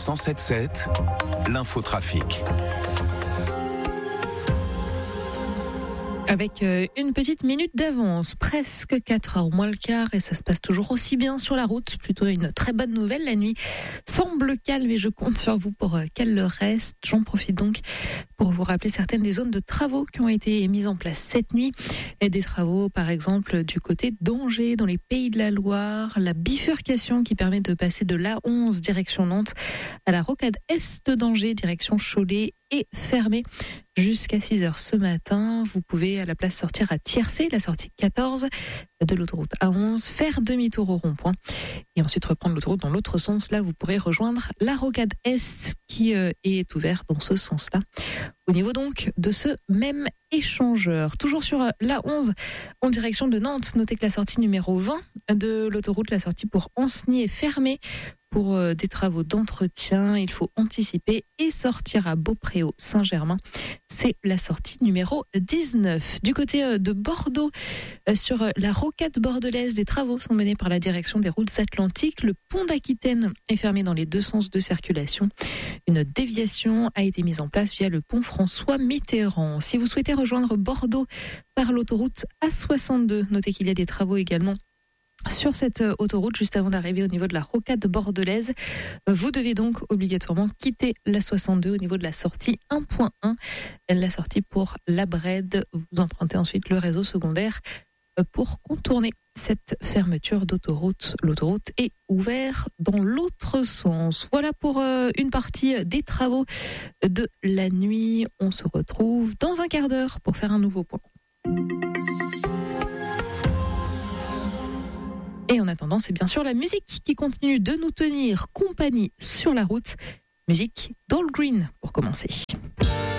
107.7, l'infotrafic. Avec une petite minute d'avance, presque 4 heures moins le quart, et ça se passe toujours aussi bien sur la route. Plutôt une très bonne nouvelle, la nuit semble calme et je compte sur vous pour qu'elle le reste. J'en profite donc pour vous rappeler certaines des zones de travaux qui ont été mises en place cette nuit. Et des travaux par exemple du côté d'Angers, dans les Pays de la Loire, la bifurcation qui permet de passer de l'A11 direction Nantes à la rocade est d'Angers direction Cholet est fermée jusqu'à 6h ce matin. Vous pouvez à la place sortir à Tiercé, la sortie 14 de l'autoroute A11, faire demi-tour au rond-point et ensuite reprendre l'autoroute dans l'autre sens. Là, vous pourrez rejoindre la rocade Est qui est ouverte dans ce sens-là. Au niveau donc de ce même échangeur. Toujours sur l'A11 en direction de Nantes, notez que la sortie numéro 20 de l'autoroute, la sortie pour Ancenis est fermée pour des travaux d'entretien. Il faut anticiper et sortir à Beaupréau-Saint-Germain. C'est la sortie numéro 19. Du côté de Bordeaux, sur la rocade bordelaise, des travaux sont menés par la direction des routes atlantiques. Le pont d'Aquitaine est fermé dans les deux sens de circulation. Une déviation a été mise en place via le pont François Mitterrand. Si vous souhaitez rejoindre Bordeaux par l'autoroute A62, notez qu'il y a des travaux également sur cette autoroute, juste avant d'arriver au niveau de la rocade bordelaise. Vous devez donc obligatoirement quitter la 62 au niveau de la sortie 1.1, la sortie pour la Brède. Vous empruntez ensuite le réseau secondaire pour contourner cette fermeture d'autoroute. L'autoroute est ouverte dans l'autre sens. Voilà pour une partie des travaux de la nuit. On se retrouve dans un quart d'heure pour faire un nouveau point. Et en attendant, c'est bien sûr la musique qui continue de nous tenir compagnie sur la route. Musique d'All Green pour commencer.